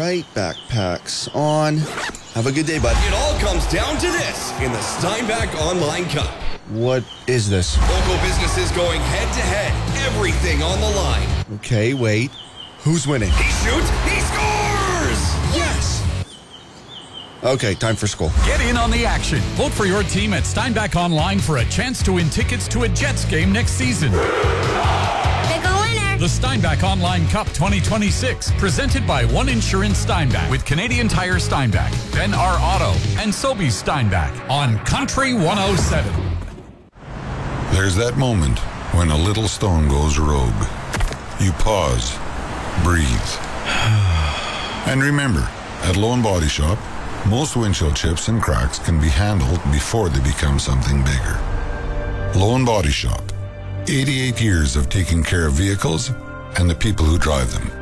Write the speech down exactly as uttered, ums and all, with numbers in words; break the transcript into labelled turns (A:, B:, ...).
A: right, backpacks on. Have a good day, bud.
B: It all comes down to this in the Steinbach Online Cup.
A: What is this?
B: Local businesses going head-to-head. Everything on the line.
A: Okay, wait. Who's winning?
B: He shoots. He scores!
A: Yes! Okay, time for school.
C: Get in on the action. Vote for your team at Steinbach Online for a chance to win tickets to a Jets game next season.
D: Pick a winner.
C: The Steinbach Online Cup twenty twenty-six, presented by One Insurance Steinbach with Canadian Tire Steinbach, Ben R. Auto, and Sobeys Steinbach on Country one oh seven.
E: There's that moment when a little stone goes rogue. You pause, breathe. And remember, at Lone Body Shop, most windshield chips and cracks can be handled before they become something bigger. Lone Body Shop. eighty-eight years of taking care of vehicles and the people who drive them.